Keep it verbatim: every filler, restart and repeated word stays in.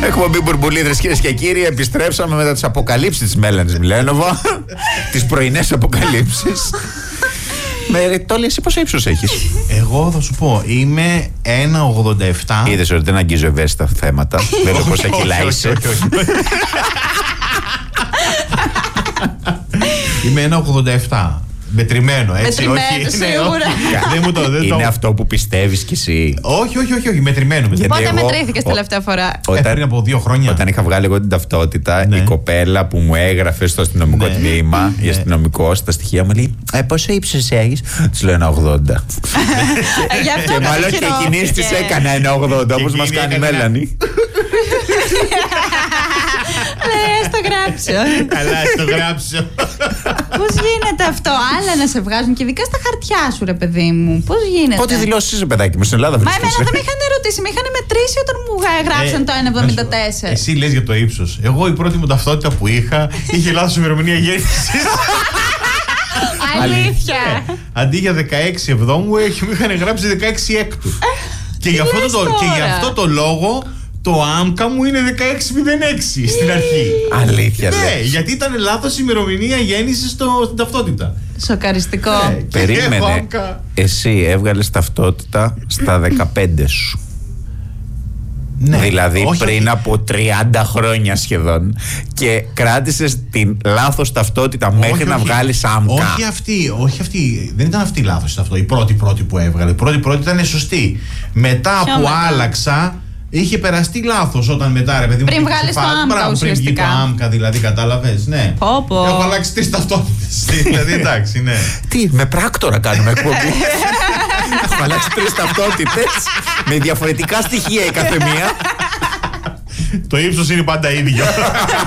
Εκπομπή Μπουρμπουλίδρες, κυρίες και κύριοι. Επιστρέψαμε μετά τις αποκαλύψεις της Μέλανης Μιλένοβα. Τις πρωινές αποκαλύψεις. Με Τόλι, εσύ πόσο ύψος έχεις? Εγώ θα σου πω, είμαι ένα ογδόντα επτά. Είδες ότι δεν αγγίζω ευαίσθητα θέματα. Δεν λέω πόσα κιλά είσαι. Είμαι ένα ογδόντα επτά. Μετρημένο, έτσι. Μετρημένο, όχι, σίγουρα. Ναι, δεν μου το, δεν Είναι το... αυτό που πιστεύεις κι εσύ. Όχι, όχι, όχι, όχι, μετρημένο. μετρημένο. Πότε εγώ- μετρήθηκες ο- τελευταία φορά? Ε, πριν από δύο χρόνια. Όταν είχα βγάλει εγώ την ταυτότητα, Ναι. η κοπέλα που μου έγραφε στο αστυνομικό Ναι. τμήμα, η Ναι. αστυνομικό, στα στοιχεία μου λέει: ε, πόσο ύψος έχεις? Της λέω ένα ογδόντα. Γι' αυτό Και μάλλον και εκείνης της έκανα ένα ογδόντα, όπως Και μας εκείνη κάνει η έκανε ένα- Μέλανη. Ναι, στο γράψω. Καλά, το γράψω. Πώς γίνεται αυτό? Άλλα να σε βγάζουν και ειδικά στα χαρτιά σου, ρε παιδί μου. Πώς γίνεται? Πότε δηλώσεις είσαι, παιδάκι μου, στην Ελλάδα Μα βρίσκεσαι? εμένα δεν με είχαν ερωτήσει, με είχαν μετρήσει όταν μου γα- γράψαν Ε, το ένα εβδομήντα τέσσερα. Εσύ λες για το ύψος. Εγώ η πρώτη μου ταυτότητα που είχα είχε λάθος ημερομηνία γέννησης. Αλήθεια. Αντί για δεκαέξι εβδόμου, έχει- μου είχαν γράψει δεκαέξι έκτου. Και γι' αυτό λες το, και γι' τώρα? αυτό το λόγο το άμκα μου είναι δεκαέξι μηδέν έξι στην αρχή. Αλήθεια, Ναι, λες? γιατί ήταν λάθος ημερομηνία γέννησης στο- στην ταυτότητα. Σοκαριστικό. Ναι. Έχω Περίμενε. άμκα. Εσύ έβγαλες ταυτότητα στα δεκαπέντε σου. Ναι. Δηλαδή Όχι, πριν όχι. από τριάντα χρόνια σχεδόν. Και κράτησες την λάθος ταυτότητα μέχρι Όχι, να όχι. βγάλεις άμκα. Όχι αυτή, όχι αυτή. Δεν ήταν αυτή λάθος αυτό. Η πρώτη πρώτη που έβγαλε. Η πρώτη πρώτη ήταν σωστή. Μετά Ποιο που μετά? άλλαξα, είχε περαστεί λάθος όταν μετά, ρε παιδί μου. Πριν πήγε βγάλεις σε το φάση. άμκα, Μπράβο, πριν βγει το ουσιαστικά. άμκα, δηλαδή, κατάλαβες. Ναι. Πω, πω. Έχω αλλάξει τρεις ταυτότητες. Δηλαδή, εντάξει, ναι. Τι, με πράκτορα κάνουμε εκπομπή. Έχω αλλάξει τρεις ταυτότητες με διαφορετικά στοιχεία η καθεμία. Το ύψος είναι πάντα ίδιο.